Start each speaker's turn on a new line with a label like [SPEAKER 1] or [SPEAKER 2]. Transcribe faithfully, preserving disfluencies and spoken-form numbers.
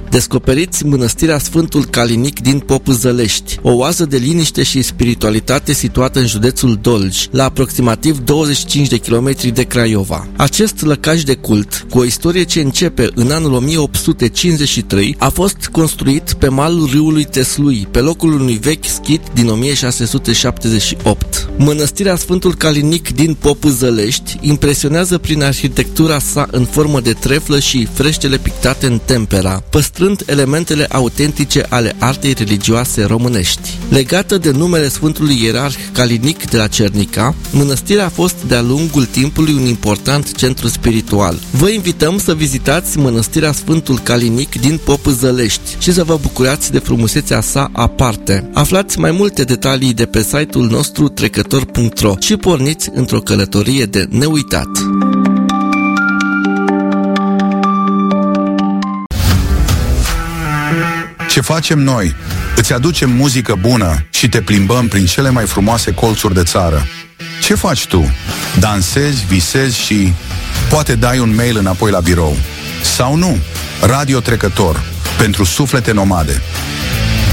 [SPEAKER 1] Descoperiți Mănăstirea Sfântul Calinic din Popuzălești, o oază de liniște și spiritualitate situată în județul Dolj, la aproximativ douăzeci și cinci de kilometri de Craiova. Acest lăcaș de cult, cu o istorie ce începe în anul o mie opt sute cincizeci și trei, a fost construit pe malul râului Teslui, pe locul unui vechi schit din o mie șase sute șaptezeci și opt. Mănăstirea Sfântul Calinic din Popuzălești impresionează prin arhitectura sa în formă de treflă și freștele pictate în tempera, păstrând elementele autentice ale artei religioase românești. Legată de numele Sfântului Ierarh Calinic de la Cernica, mănăstirea a fost de-a lungul timpului un important centru spiritual. Vă invităm să vizitați Mănăstirea Sfântul Calinic din Popuzălești și să vă bucurați de frumusețea sa aparte. Aflați mai multe detalii de pe site-ul nostru trecător punct ro și porniți într-o călătorie de neuitat.
[SPEAKER 2] Ce facem noi? Îți aducem muzică bună și te plimbăm prin cele mai frumoase colțuri de țară. Ce faci tu? Dansezi, visezi și poate dai un mail înapoi la birou. Sau nu? Radio Trecător, pentru suflete nomade.